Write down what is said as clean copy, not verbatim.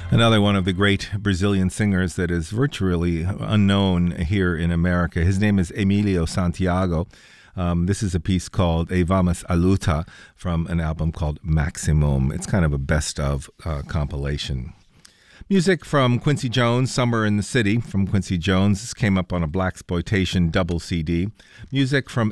Another one of the great Brazilian singers that is virtually unknown here in America. His name is Emilio Santiago. This is a piece called E Vamos à Luta from an album called Maximum. It's kind of a best of compilation. Music from Quincy Jones, Summer in the City from Quincy Jones. This came up on a Blaxploitation double CD. Music from